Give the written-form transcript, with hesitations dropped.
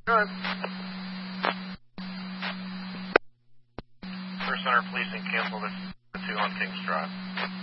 Good. First Center Policing canceled the 2 on Kings Drive.